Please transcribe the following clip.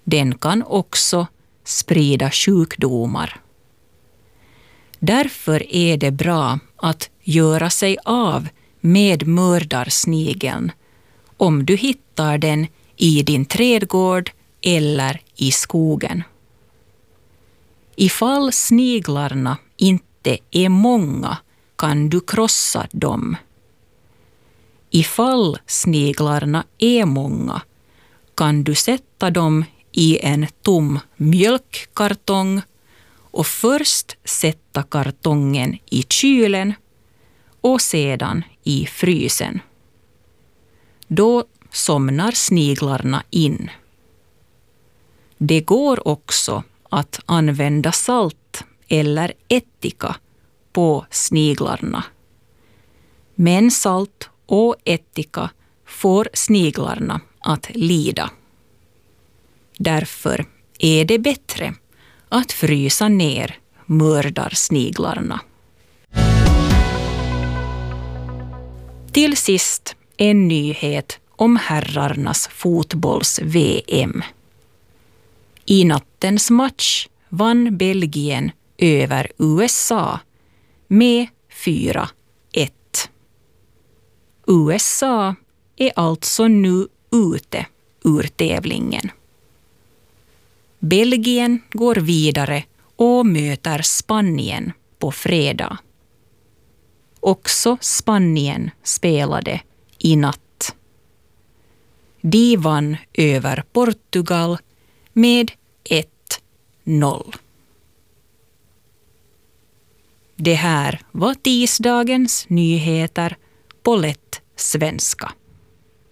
Den kan också sprida sjukdomar. Därför är det bra att göra sig av med mördarsnigeln om du hittar den i din trädgård eller i skogen. Ifall sniglarna inte är många kan du krossa dem. Ifall sniglarna är många kan du sätta dem i en tom mjölkkartong och först sätta kartongen i kylen och sedan i frysen. Då somnar sniglarna in. Det går också att använda salt eller ättika på sniglarna. Men salt och ättika får sniglarna att lida. Därför är det bättre att frysa ner mördarsniglarna. Till sist en nyhet om herrarnas fotbolls-VM. I nattens match vann Belgien över USA med 4-1. USA är alltså nu ute ur tävlingen. Belgien går vidare och möter Spanien på fredag. Också Spanien spelade i natt. De vann över Portugal med 1-0. Det här var tisdagens nyheter på lätt svenska.